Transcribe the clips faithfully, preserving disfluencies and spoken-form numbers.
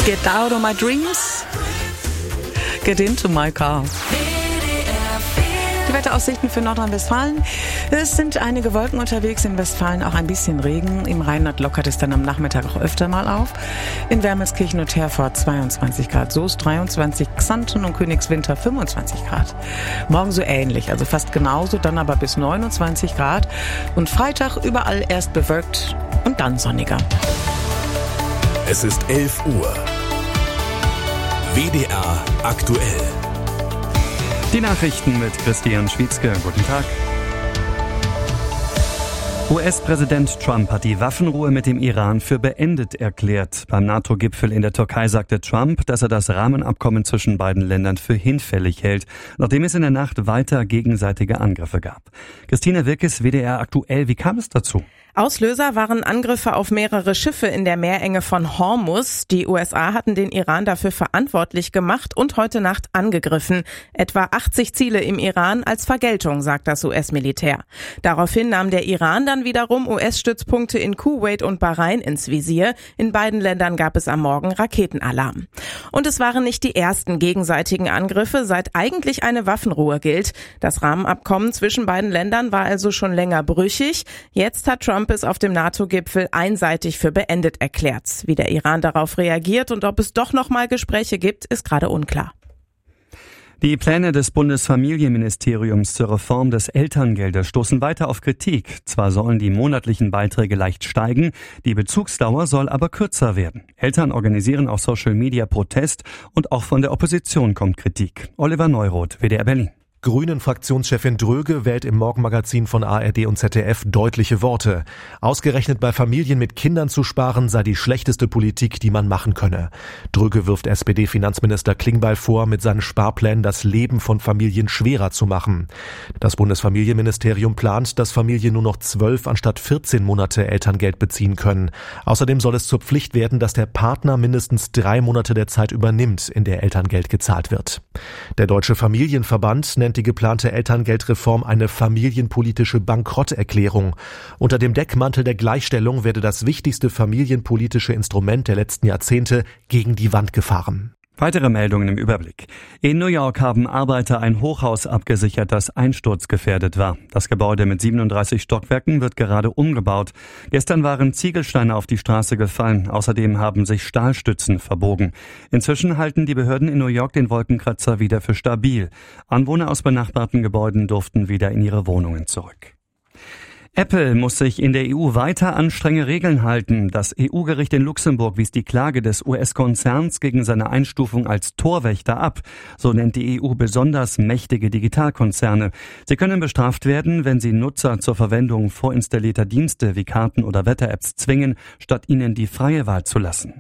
Get out of my dreams. Get into my car. Die Wetteraussichten für Nordrhein-Westfalen. Es sind einige Wolken unterwegs, in Westfalen auch ein bisschen Regen. Im Rheinland lockert es dann am Nachmittag auch öfter mal auf. In Wermelskirchen und Herford zweiundzwanzig Grad, Soest dreiundzwanzig, Xanten und Königswinter fünfundzwanzig Grad. Morgen so ähnlich, also fast genauso, dann aber bis neunundzwanzig Grad. Und Freitag überall erst bewölkt und dann sonniger. Es ist elf Uhr. W D R aktuell. Die Nachrichten mit Christian Schwietzke. Guten Tag. U S-Präsident Trump hat die Waffenruhe mit dem Iran für beendet erklärt. Beim NATO-Gipfel in der Türkei sagte Trump, dass er das Rahmenabkommen zwischen beiden Ländern für hinfällig hält, nachdem es in der Nacht weiter gegenseitige Angriffe gab. Christine Wirkes, W D R aktuell. Wie kam es dazu? Auslöser waren Angriffe auf mehrere Schiffe in der Meerenge von Hormuz. Die U S A hatten den Iran dafür verantwortlich gemacht und heute Nacht angegriffen. Etwa achtzig Ziele im Iran als Vergeltung, sagt das U S-Militär. Daraufhin nahm der Iran dann wiederum U S-Stützpunkte in Kuwait und Bahrain ins Visier. In beiden Ländern gab es am Morgen Raketenalarm. Und es waren nicht die ersten gegenseitigen Angriffe, seit eigentlich eine Waffenruhe gilt. Das Rahmenabkommen zwischen beiden Ländern war also schon länger brüchig. Jetzt hat Trump es auf dem NATO-Gipfel einseitig für beendet erklärt. Wie der Iran darauf reagiert und ob es doch noch mal Gespräche gibt, ist gerade unklar. Die Pläne des Bundesfamilienministeriums zur Reform des Elterngeldes stoßen weiter auf Kritik. Zwar sollen die monatlichen Beiträge leicht steigen, die Bezugsdauer soll aber kürzer werden. Eltern organisieren auf Social Media Protest und auch von der Opposition kommt Kritik. Oliver Neuroth, W D R Berlin. Grünen-Fraktionschefin Dröge wählt im Morgenmagazin von A R D und Z D F deutliche Worte. Ausgerechnet bei Familien mit Kindern zu sparen sei die schlechteste Politik, die man machen könne. Dröge wirft S P D-Finanzminister Klingbeil vor, mit seinen Sparplänen das Leben von Familien schwerer zu machen. Das Bundesfamilienministerium plant, dass Familien nur noch zwölf anstatt vierzehn Monate Elterngeld beziehen können. Außerdem soll es zur Pflicht werden, dass der Partner mindestens drei Monate der Zeit übernimmt, in der Elterngeld gezahlt wird. Der Deutsche Familienverband nennt die geplante Elterngeldreform eine familienpolitische Bankrotterklärung. Unter dem Deckmantel der Gleichstellung werde das wichtigste familienpolitische Instrument der letzten Jahrzehnte gegen die Wand gefahren. Weitere Meldungen im Überblick. In New York haben Arbeiter ein Hochhaus abgesichert, das einsturzgefährdet war. Das Gebäude mit siebenunddreißig Stockwerken wird gerade umgebaut. Gestern waren Ziegelsteine auf die Straße gefallen. Außerdem haben sich Stahlstützen verbogen. Inzwischen halten die Behörden in New York den Wolkenkratzer wieder für stabil. Anwohner aus benachbarten Gebäuden durften wieder in ihre Wohnungen zurück. Apple muss sich in der E U weiter an strenge Regeln halten. Das E U-Gericht in Luxemburg wies die Klage des U S-Konzerns gegen seine Einstufung als Torwächter ab. So nennt die E U besonders mächtige Digitalkonzerne. Sie können bestraft werden, wenn sie Nutzer zur Verwendung vorinstallierter Dienste wie Karten oder Wetter-Apps zwingen, statt ihnen die freie Wahl zu lassen.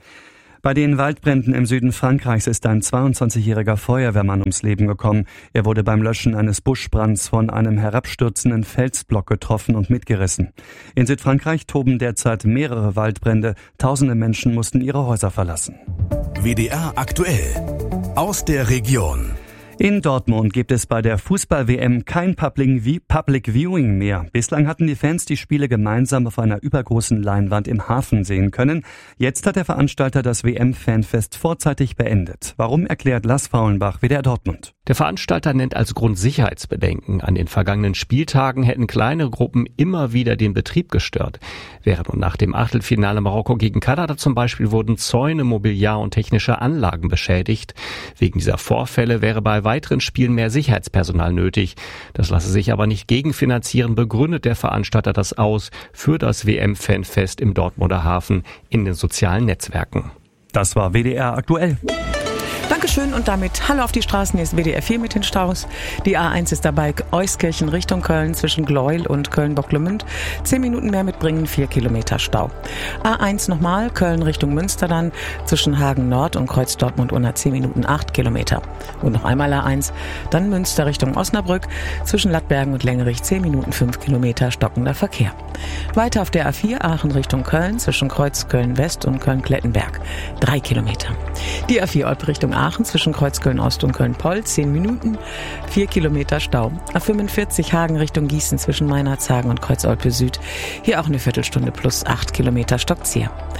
Bei den Waldbränden im Süden Frankreichs ist ein zweiundzwanzigjähriger Feuerwehrmann ums Leben gekommen. Er wurde beim Löschen eines Buschbrands von einem herabstürzenden Felsblock getroffen und mitgerissen. In Südfrankreich toben derzeit mehrere Waldbrände. Tausende Menschen mussten ihre Häuser verlassen. W D R aktuell. Aus der Region. In Dortmund gibt es bei der Fußball-W M kein Public Viewing mehr. Bislang hatten die Fans die Spiele gemeinsam auf einer übergroßen Leinwand im Hafen sehen können. Jetzt hat der Veranstalter das W M-Fanfest vorzeitig beendet. Warum, erklärt Lars Faulenbach, W D R Dortmund. Der Veranstalter nennt als Grund Sicherheitsbedenken. An den vergangenen Spieltagen hätten kleine Gruppen immer wieder den Betrieb gestört. Während und nach dem Achtelfinale Marokko gegen Kanada zum Beispiel wurden Zäune, Mobiliar und technische Anlagen beschädigt. Wegen dieser Vorfälle wäre bei weiteren Spielen mehr Sicherheitspersonal nötig. Das lasse sich aber nicht gegenfinanzieren, begründet der Veranstalter das aus für das W M-Fanfest im Dortmunder Hafen in den sozialen Netzwerken. Das war W D R aktuell. Dankeschön und damit Hallo auf die Straßen, hier ist W D R vier mit den Staus. Die A eins ist dabei Euskirchen Richtung Köln zwischen Gleuel und Köln-Bocklemünd. Zehn Minuten mehr mitbringen, vier Kilometer Stau. A eins nochmal, Köln Richtung Münster dann zwischen Hagen Nord und Kreuz Dortmund unter zehn Minuten acht Kilometer. Und noch einmal A eins, dann Münster Richtung Osnabrück zwischen Lattbergen und Längerich zehn Minuten fünf Kilometer stockender Verkehr. Weiter auf der A vier Aachen Richtung Köln zwischen Kreuz Köln-West und Köln-Klettenberg drei Kilometer. Die A vier Olpe Richtung Aachen zwischen Kreuz Köln-Ost und Köln-Poll zehn Minuten, vier Kilometer Stau. A fünfundvierzig Hagen Richtung Gießen zwischen Meinerzhagen und Kreuz Olpe Süd. Hier auch eine Viertelstunde plus acht Kilometer Stockzieher.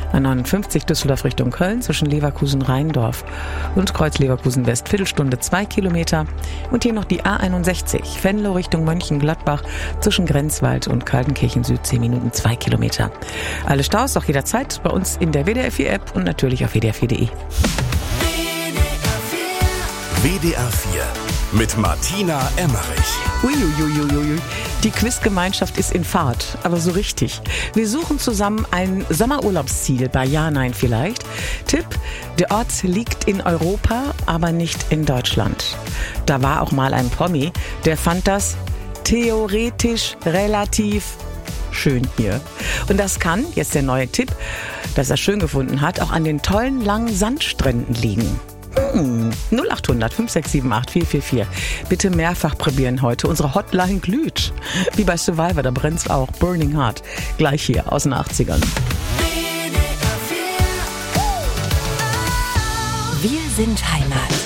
A neunundfünfzig Düsseldorf Richtung Köln zwischen Leverkusen-Rheindorf und Kreuz Leverkusen-West, Viertelstunde zwei Kilometer. Und hier noch die A einundsechzig, Venlo Richtung Mönchengladbach zwischen Grenzwald und Kaltenkirchen Süd, zehn Minuten, zwei Kilometer. Alle Staus auch jederzeit bei uns in der W D R vier App und natürlich auf W D R vier Punkt de. W D R vier mit Martina Emmerich. Uiuiuiui. Die Quizgemeinschaft ist in Fahrt, aber so richtig. Wir suchen zusammen ein Sommerurlaubsziel bei Ja, Nein vielleicht. Tipp, der Ort liegt in Europa, aber nicht in Deutschland. Da war auch mal ein Promi, der fand das theoretisch relativ schön hier. Und das kann, jetzt der neue Tipp, dass er schön gefunden hat, auch an den tollen langen Sandstränden liegen. Hm, null acht hundert fünf sechs sieben acht vier vier vier. Bitte mehrfach probieren heute. Unsere Hotline glüht. Wie bei Survivor, da brennt's auch. Burning Heart. Gleich hier aus den achtzigern. Wir sind Heimat.